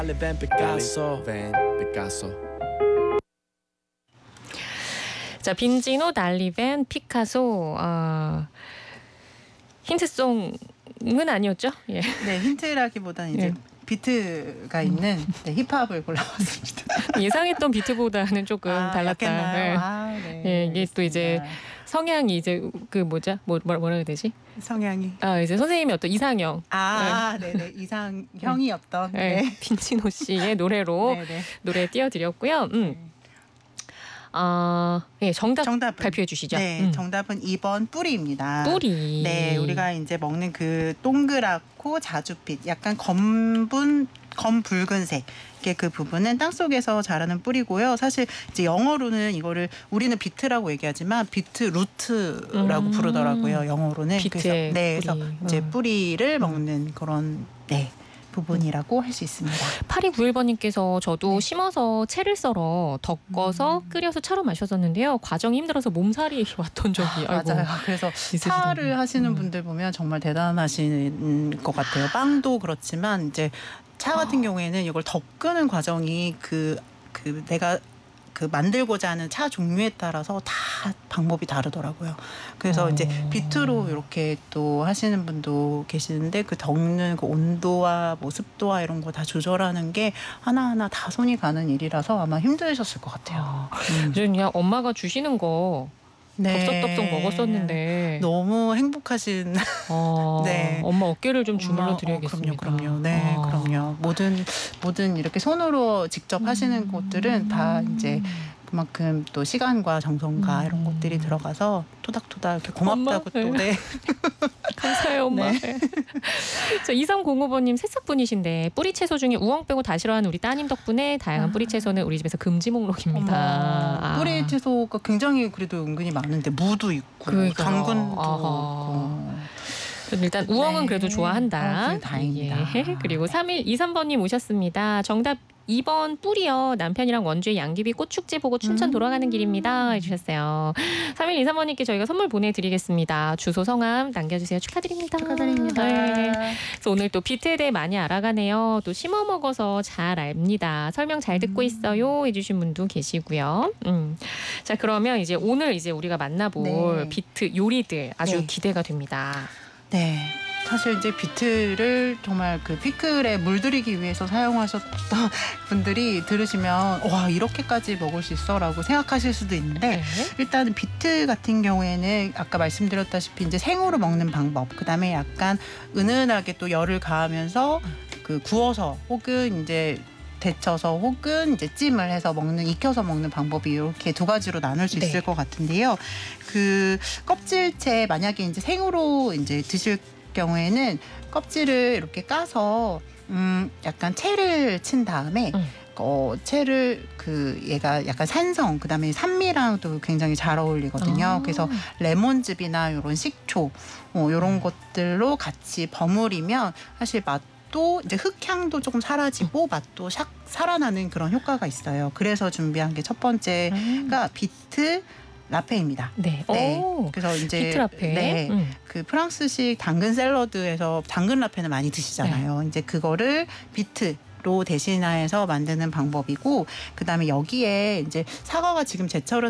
자, 빈지노, 달리벤, 피카소. 힌트송은 아니었죠? 예. 네, 힌트라기보다는 이제 비트가 있는 힙합을 골라봤습니다. 예상했던 비트보다는 조금 달랐다. 약했나요? 네. 네, 이게 또 이제 성향이 이제 그 뭐라 해야 되지? 성향이. 이제 선생님이 어떤 이상형. 네네. 이상형이었던. 네. 빈지노 씨의 노래로 노래 띄워드렸고요. 정답 발표해 주시죠. 네, 정답은 2번 뿌리입니다. 뿌리. 네, 우리가 이제 먹는 그 동그랗고 자주빛, 약간 검붉은색. 그 부분은 땅 속에서 자라는 뿌리고요. 사실 이제 영어로는 이거를 우리는 비트라고 얘기하지만 비트 루트라고 부르더라고요. 영어로는. 비트의 그래서 이제 뿌리를 먹는 그런 부분이라고 할 수 있습니다. 8291번님께서 저도 심어서 채를 썰어 덮어서 끓여서 차로 마셨었는데요. 과정이 힘들어서 몸살이 왔던 적이 맞아요. 그래서 차를 하시는 분들 보면 정말 대단하신 것 같아요. 빵도 그렇지만 이제 차 같은 경우에는 이걸 덮는 과정이 내가 만들고자 하는 차 종류에 따라서 다 방법이 다르더라고요. 그래서 이제 비트로 이렇게 또 하시는 분도 계시는데 그 덮는 그 온도와 뭐 습도와 이런 거 다 조절하는 게 하나하나 다 손이 가는 일이라서 아마 힘드셨을 것 같아요. 저는 그냥 엄마가 주시는 거 덥석덥석 먹었었는데 너무 행복하신. 네. 엄마 어깨를 좀 주물러 드려야겠습니다. 그럼요. 네, 그럼요. 모든 이렇게 손으로 직접 하시는 것들은 다 이제 그만큼 또 시간과 정성과 이런 것들이 들어가서 토닥토닥 이렇게 고맙다고 또 감사해요, 엄마. 네. 자, 2305번님 새싹분이신데 뿌리 채소 중에 우엉 빼고 다 싫어하는 우리 따님 덕분에 다양한 뿌리 채소는 우리 집에서 금지 목록입니다. 뿌리 채소가 굉장히 그래도 은근히 많은데 무도 있고 당근도 있고. 일단 우엉은 그래도 좋아한다. 다행이다. 그리고 3123번님 오셨습니다. 정답 2번 뿌리요. 남편이랑 원주에 양귀비 꽃축제 보고 춘천 돌아가는 길입니다. 해주셨어요. 3123번님께 저희가 선물 보내드리겠습니다. 주소 성함 남겨주세요. 축하드립니다. 그래서 오늘 또 비트에 대해 많이 알아가네요. 또 심어 먹어서 잘 압니다. 설명 잘 듣고 있어요. 해주신 분도 계시고요. 자, 그러면 이제 오늘 이제 우리가 만나볼 비트 요리들 아주 기대가 됩니다. 네. 사실 이제 비트를 정말 그 피클에 물들이기 위해서 사용하셨던 분들이 들으시면 와, 이렇게까지 먹을 수 있어라고 생각하실 수도 있는데 일단은 비트 같은 경우에는 아까 말씀드렸다시피 이제 생으로 먹는 방법, 그다음에 약간 은은하게 또 열을 가하면서 그 구워서 혹은 이제 데쳐서 혹은 이제 찜을 해서 익혀서 먹는 방법이 이렇게 두 가지로 나눌 수 있을 것 같은데요. 그 껍질째 만약에 이제 생으로 이제 드실 경우에는 껍질을 이렇게 까서 약간 채를 친 다음에 채를 얘가 약간 산성, 그다음에 산미랑도 굉장히 잘 어울리거든요. 그래서 레몬즙이나 이런 식초 이런 것들로 같이 버무리면 사실 맛도 이제 흙향도 조금 사라지고 맛도 샥 살아나는 그런 효과가 있어요. 그래서 준비한 게 첫 번째가 비트 라페입니다. 네. 그래서 이제 비트 라페. 그 프랑스식 당근 샐러드에서 당근 라페는 많이 드시잖아요. 이제 그거를 비트로 대신해서 만드는 방법이고, 그다음에 여기에 이제 사과가 지금 제철은